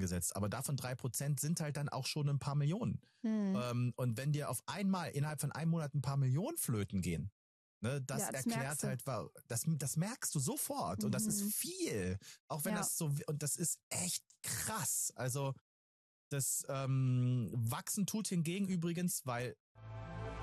eingesetzt, aber davon 3% sind halt dann auch schon ein paar Millionen. Und wenn dir auf einmal innerhalb von einem Monat ein paar Millionen flöten gehen, ne, das erklärt halt, das merkst du sofort und das ist viel, auch wenn das so, und das ist echt krass. Also das Wachsen tut hingegen übrigens, weil